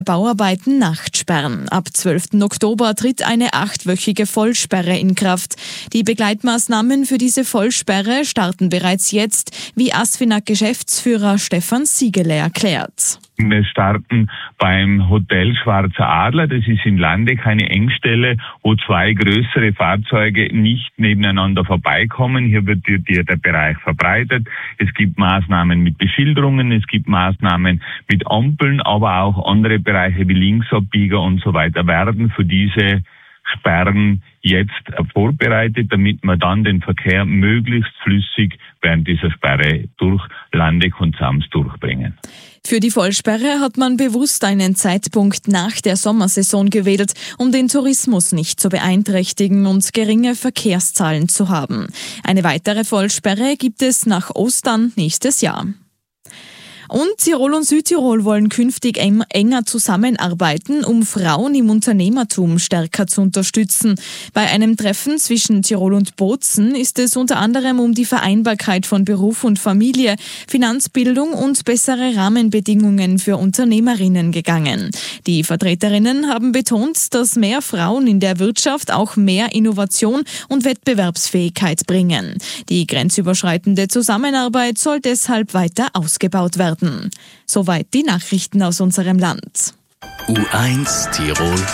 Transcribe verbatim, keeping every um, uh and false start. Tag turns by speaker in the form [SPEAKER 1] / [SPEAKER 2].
[SPEAKER 1] Bauarbeiten Nachtsperren. Ab zwölften Oktober tritt eine achtwöchige Vollsperre in Kraft. Die Begleitmaßnahmen für diese Vollsperre starten bereits jetzt, wie Asfinag-Geschäftsführer Stefan Siegele erklärt.
[SPEAKER 2] Wir starten beim Hotel Schwarzer Adler. Das ist in Landeck eine Engstelle, wo zwei größere Fahrzeuge nicht nebeneinander vorbeikommen. Hier wird die, die, der Bereich verbreitet. Es gibt Maßnahmen mit Beschilderungen, es gibt Maßnahmen mit Ampeln, aber auch andere Bereiche wie Linksabbieger und so weiter werden für diese Sperren jetzt vorbereitet, damit wir dann den Verkehr möglichst flüssig während dieser Sperre durch Landeck und Sams durchbringen.
[SPEAKER 1] Für die Vollsperre hat man bewusst einen Zeitpunkt nach der Sommersaison gewählt, um den Tourismus nicht zu beeinträchtigen und geringe Verkehrszahlen zu haben. Eine weitere Vollsperre gibt es nach Ostern nächstes Jahr. Und Tirol und Südtirol wollen künftig enger zusammenarbeiten, um Frauen im Unternehmertum stärker zu unterstützen. Bei einem Treffen zwischen Tirol und Bozen ist es unter anderem um die Vereinbarkeit von Beruf und Familie, Finanzbildung und bessere Rahmenbedingungen für Unternehmerinnen gegangen. Die Vertreterinnen haben betont, dass mehr Frauen in der Wirtschaft auch mehr Innovation und Wettbewerbsfähigkeit bringen. Die grenzüberschreitende Zusammenarbeit soll deshalb weiter ausgebaut werden. Soweit die Nachrichten aus unserem Land.
[SPEAKER 3] U eins Tirol